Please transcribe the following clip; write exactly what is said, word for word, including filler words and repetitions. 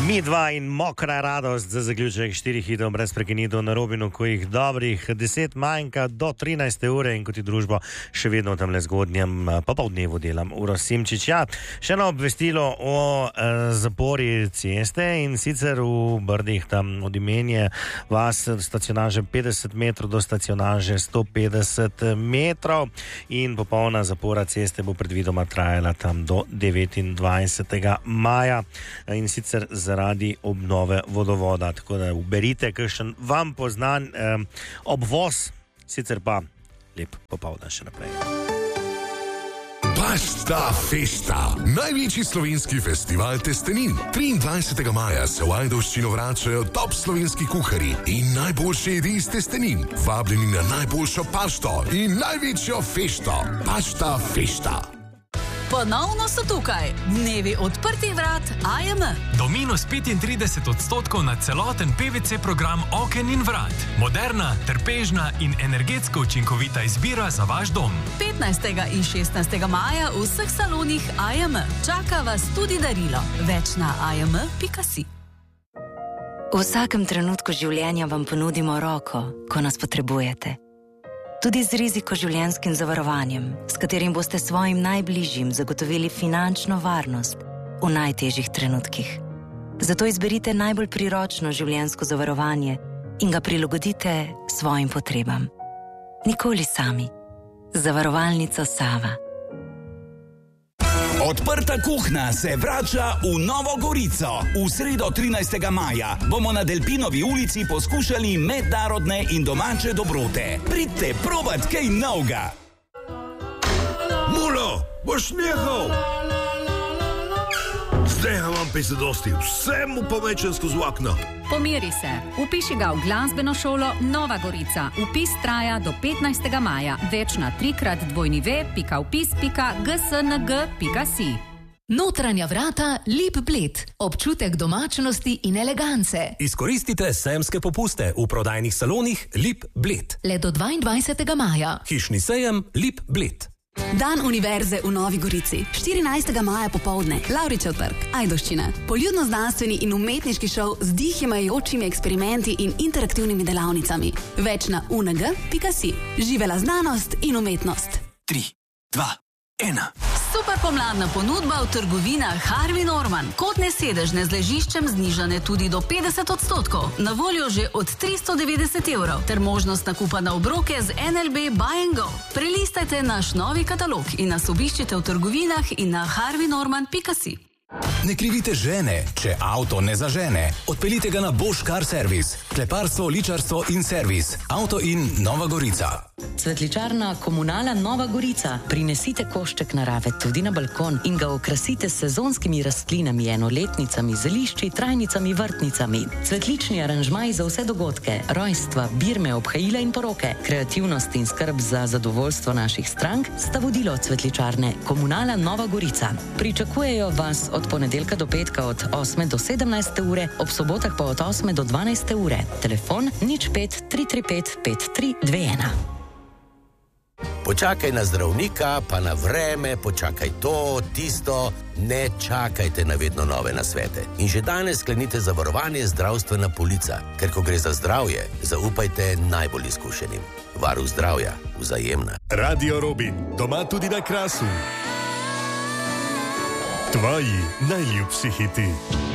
Mi dva in mokra radost za zaključek štirih hitov brez prekinitev na Robinu, ko jih dobrih deset manjka do trinajste ure in kot je družbo še vedno v tamle zgodnjem popoldnevu delam Uroš Simčič. Ja, še eno obvestilo o e, zapori ceste in sicer v Brdih, tam od Imenje vas stacionaže petdeset metrov do stacionaže sto petdeset metrov in popolna zapora ceste bo predvidoma trajala tam do devetindvajsetega maja in sicer zaradi obnove vodovoda, tako da uberite kakšen vam poznan eh, obvoz, sicer pa lep popoldan še naprej. Pasta Festa, največji slovenski festival testenin. triindvajsetega maja se v Ajdovščino vračajo top slovenski kuharji in najboljše jedi iz testenin. Vabljeni na najboljšo pašto in največjo fešto. Pasta Festa. Ponovno so tukaj dnevi odprtih vrat A J M. Do minus petintrideset odstotkov na celoten P V C program oken in vrat. Moderna, trpežna in energetsko učinkovita izbira za vaš dom. petnajstega in šestnajstega maja v vseh salonih A J M. Čaka vas tudi darilo. Več na a j m pika si. V vsakem trenutku življenja vam ponudimo roko, ko nas potrebujete. Tudi z riziko življenjskim zavarovanjem, s katerim boste svojim najbližjim zagotovili finančno varnost v najtežjih trenutkih. Zato izberite najbolj priročno življenjsko zavarovanje in ga prilagodite svojim potrebam. Nikoli sami. Zavarovalnica Sava. Odprta kuhna se vrača v Novo Gorico. V sredo trinajstega maja bomo na Delpinovi ulici poskušali mednarodne in domače dobrote. Pridite probat kaj novega. Mulo, boš nehal? Zdaj vam pa se dosti, vse mu pomečem skozi okno. Pomiri se. Upiši ga v glasbeno šolo Nova Gorica. Upis traja do petnajstega maja. Več na trikrat dvojni ve pika upis pika g s n g pika si. Notranja vrata Lip Bled. Občutek domačnosti in elegance. Izkoristite sejemske popuste v prodajnih salonih Lip Bled. Le do dvaindvajsetega maja. Hišni sejem Lip Bled. Dan univerze v Novi Gorici. štirinajstega maja popoldne. Lavričev trg, Ajdovščina. Poljudno-znanstveni in umetniški šov z dihimajočimi eksperimenti in interaktivnimi delavnicami. Več na u n g pika si. Živela znanost in umetnost. Tri, dva, ena. Super pomladna ponudba v trgovinah Harvey Norman. Kotne sedežne z ležiščem znižane tudi do petdeset odstotkov. Na voljo že od tristo devetdeset evrov. Ter možnost nakupa na obroke z N L B Buy and Go. Prelistajte naš novi katalog in nas obiščite v trgovinah in na harvey norman pika si. Ne krivite žene, če avto ne zažene. Odpeljite ga na Bosch Car Service. Kleparstvo, ličarstvo in servis. Avto in Nova Gorica. Cvetličarna Komunala Nova Gorica. Prinesite košček narave tudi na balkon in ga okrasite s sezonskimi rastlinami, enoletnicami, zelišči, trajnicami, vrtnicami. Cvetlični aranžmaj za vse dogodke, rojstva, birme, obhajila in poroke. Kreativnost in skrb za zadovoljstvo naših strank sta vodilo cvetličarne Komunala Nova Gorica. Pričakujejo vas od ponedeljka do petka od osme do sedemnajste ure, ob sobotah pa od osme do dvanajste ure. Telefon nič pet tri tri pet pet tri dve ena. Počakaj na zdravnika, pa na vreme, počakaj to, tisto, ne čakajte na vedno nove nasvete. In že danes sklenite zavarovanje zdravstvena polica, ker ko gre za zdravje, zaupajte najbolj izkušenim. Varuh zdravja, Vzajemna. Radio Robin, doma tudi na Krasu. Tvoji najljubši hiti.